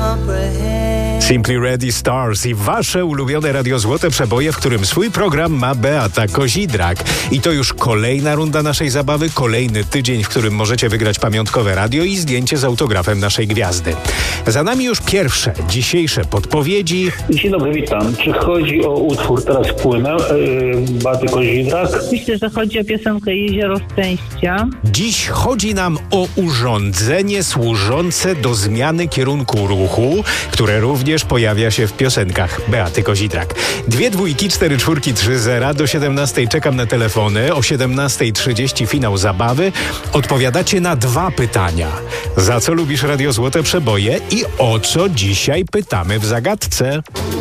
Simply Ready Stars i wasze ulubione Radio Złote Przeboje, w którym swój program ma Beata Kozidrak. I to już kolejna runda naszej zabawy, kolejny tydzień, w którym możecie wygrać pamiątkowe radio i zdjęcie z autografem naszej gwiazdy. Za nami już pierwsze, dzisiejsze podpowiedzi. Dzień dobry, witam. Czy chodzi o utwór Teraz płynę Beaty Kozidrak? Myślę, że chodzi o piosenkę Jezioro Szczęścia. Dziś chodzi nam o urządzenie służące do zmiany kierunku ruchu, które również pojawia się w piosenkach Beaty Kozidrak. 2 dwójki, 4 czwórki, 3 zera. Do 17 czekam na telefony. O 17:30 finał zabawy. Odpowiadacie na 2 pytania. Za co lubisz Radio Złote Przeboje i o co dzisiaj pytamy w zagadce?